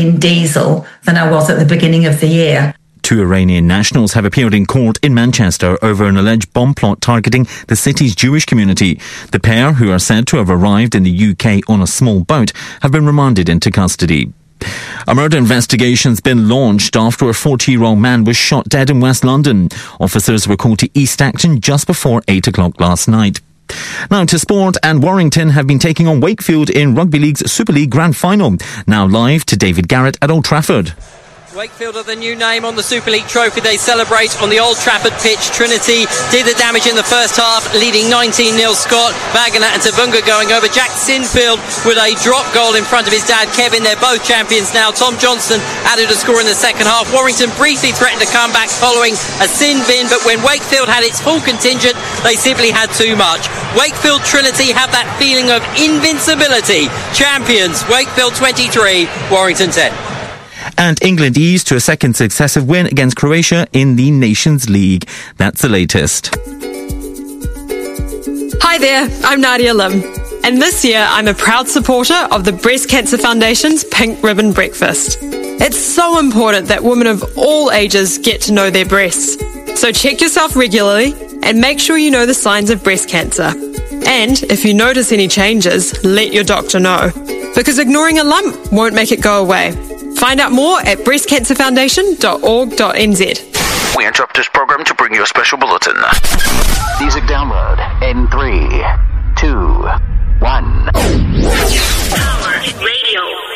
in diesel than I was at the beginning of the year. 2 Iranian nationals have appeared in court in Manchester over an alleged bomb plot targeting the city's Jewish community. The pair, who are said to have arrived in the UK on a small boat, have been remanded into custody. A murder investigation's been launched after a 40-year-old man was shot dead in West London. Officers were called to East Acton just before 8 o'clock last night. Now to sport, and Warrington have been taking on Wakefield in Rugby League's Super League Grand Final. Now live to David Garrett at Old Trafford. Wakefield are the new name on the Super League trophy. They celebrate on the Old Trafford pitch. Trinity did the damage in the first half, leading 19-0. Scott Wagner and Tabunga going over. Jack Sinfield with a drop goal in front of his dad, Kevin. They're both champions now. Tom Johnson added a score in the second half. Warrington briefly threatened to come back following a sin bin, but when Wakefield had its full contingent, they simply had too much. Wakefield Trinity have that feeling of invincibility. Champions, Wakefield 23, Warrington 10. And England eased to a second successive win against Croatia in the Nations League. That's the latest. Hi there, I'm Nadia Lim. And this year I'm a proud supporter of the Breast Cancer Foundation's Pink Ribbon Breakfast. It's so important that women of all ages get to know their breasts. So check yourself regularly and make sure you know the signs of breast cancer. And if you notice any changes, let your doctor know. Because ignoring a lump won't make it go away. Find out more at breastcancerfoundation.org.nz. We interrupt this program to bring you a special bulletin. Music download in 3, 2, 1. Power Radio.